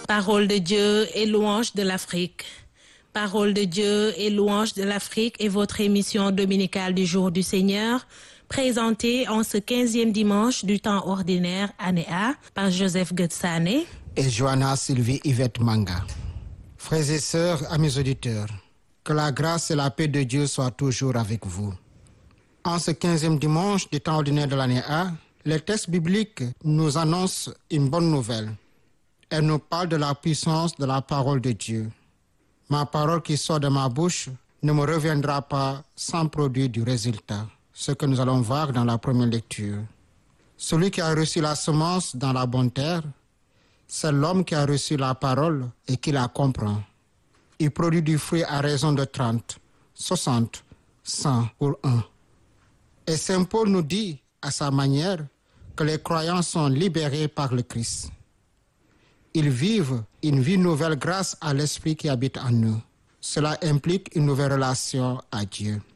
Parole de Dieu et louange de l'Afrique. Parole de Dieu et louange de l'Afrique est votre émission dominicale du jour du Seigneur, présentée en ce 15e dimanche du temps ordinaire, année A, par Joseph Getsane et Johanna Sylvie Yvette Manga. Frères et sœurs, amis auditeurs, que la grâce et la paix de Dieu soient toujours avec vous. En ce 15e dimanche du temps ordinaire de l'année A, les textes bibliques nous annoncent une bonne nouvelle. Elle nous parle de la puissance de la parole de Dieu. Ma parole qui sort de ma bouche ne me reviendra pas sans produire du résultat. Ce que nous allons voir dans la première lecture. Celui qui a reçu la semence dans la bonne terre, c'est l'homme qui a reçu la parole et qui la comprend. Il produit du fruit à raison de 30, 60, 100 pour un. Et Saint Paul nous dit, à sa manière, que les croyants sont libérés par le Christ. Ils vivent une vie nouvelle grâce à l'Esprit qui habite en eux. Cela implique une nouvelle relation à Dieu.